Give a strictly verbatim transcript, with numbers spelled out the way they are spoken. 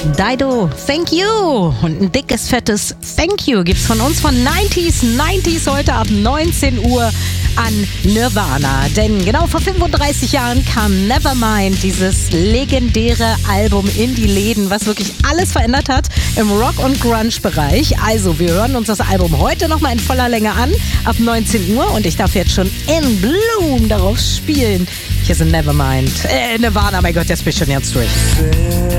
Dido, thank you. Und ein dickes, fettes Thank you gibt's von uns von neunziger neunzig heute ab neunzehn Uhr an Nirvana. Denn genau vor fünfunddreißig Jahren kam Nevermind, dieses legendäre Album, in die Läden, was wirklich alles verändert hat im Rock- und Grunge-Bereich. Also, wir hören uns das Album heute nochmal in voller Länge an, ab neunzehn Uhr. Und ich darf jetzt schon In Bloom darauf spielen. Hier sind Nevermind. Äh, Nirvana, mein Gott, jetzt bin ich schon ganz durch.